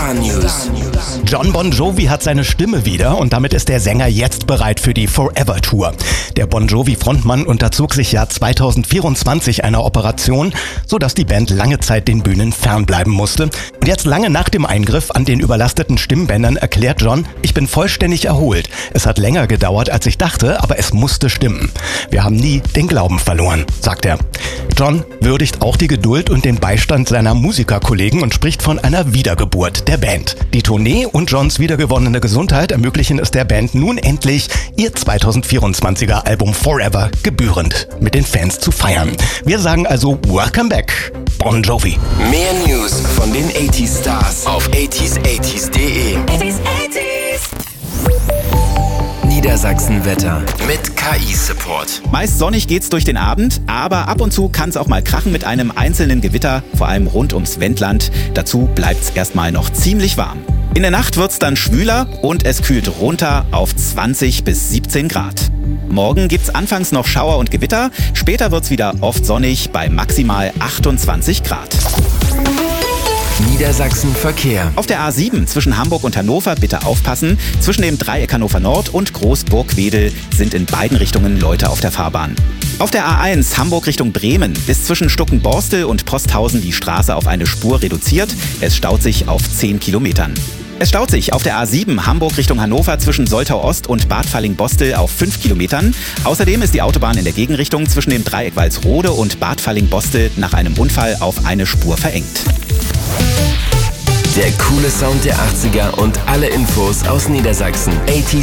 Star News. Jon Bon Jovi hat seine Stimme wieder und damit ist der Sänger jetzt bereit für die Forever Tour. Der Bon Jovi-Frontmann unterzog sich ja 2024 einer Operation, sodass die Band lange Zeit den Bühnen fernbleiben musste. Und jetzt lange nach dem Eingriff an den überlasteten Stimmbändern erklärt Jon: Ich bin vollständig erholt. Es hat länger gedauert, als ich dachte, aber es musste stimmen. Wir haben nie den Glauben verloren, sagt er. Jon würdigt auch die Geduld und den Beistand seiner Musikerkollegen und spricht von einer Wiedergeburt der Band. Die Tournee und Jons wiedergewonnene Gesundheit ermöglichen es der Band nun endlich, ihr 2024er Album Forever gebührend mit den Fans zu feiern. Wir sagen also Welcome back, Bon Jovi. Mehr News von den 80s Stars auf 80s80s.de. Niedersachsen-Wetter mit KI-Support. Meist sonnig geht's durch den Abend, aber ab und zu kann es auch mal krachen mit einem einzelnen Gewitter, vor allem rund ums Wendland. Dazu bleibt's erstmal noch ziemlich warm. In der Nacht wird's dann schwüler und es kühlt runter auf 20 bis 17 Grad. Morgen gibt's anfangs noch Schauer und Gewitter, später wird's wieder oft sonnig bei maximal 28 Grad. Niedersachsen Verkehr. Auf der A7 zwischen Hamburg und Hannover bitte aufpassen. Zwischen dem Dreieck Hannover Nord und Großburg-Wedel sind in beiden Richtungen Leute auf der Fahrbahn. Auf der A1 Hamburg Richtung Bremen ist zwischen Stuckenborstel und Posthausen die Straße auf eine Spur reduziert. Es staut sich auf 10 Kilometern. Es staut sich auf der A7 Hamburg Richtung Hannover zwischen Soltau Ost und Bad Falling-Bostel auf 5 Kilometern. Außerdem ist die Autobahn in der Gegenrichtung zwischen dem Dreieck Walsrode und Bad Falling-Bostel nach einem Unfall auf eine Spur verengt. Der coole Sound der 80er und alle Infos aus Niedersachsen. 80s